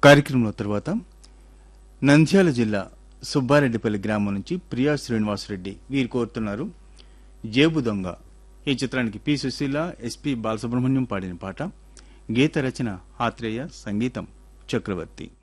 కార్యక్రమంలో తర్వాత నంద్యాల జిల్లా సుబ్బారెడ్డిపల్లి గ్రామం నుంచి ప్రియా శ్రీనివాసరెడ్డి వీరు కోరుతున్నారు జేబు దొంగ ఈ చిత్రానికి పి సుశీల ఎస్పి బాలసుబ్రహ్మణ్యం పాడిన పాట. గీత రచన ఆత్రేయ, సంగీతం చక్రవర్తి.